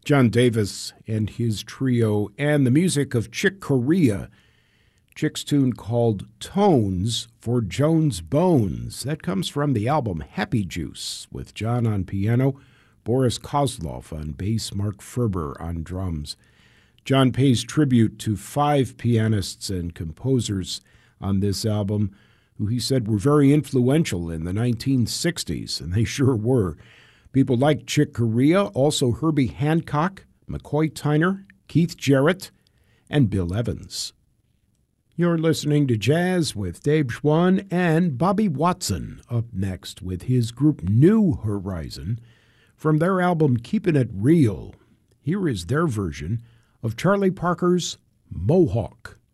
John Davis and his trio, and the music of Chick Corea. Chick's tune called Tones for Jones Bones. That comes from the album Happy Juice, with John on piano, Boris Kozlov on bass, Mark Ferber on drums. John pays tribute to 5 pianists and composers on this album who he said were very influential in the 1960s, and they sure were. People like Chick Corea, also Herbie Hancock, McCoy Tyner, Keith Jarrett, and Bill Evans. You're listening to Jazz with Dave Schwann and Bobby Watson up next with his group New Horizon from their album Keepin' It Real. Here is their version of Charlie Parker's Mohawk.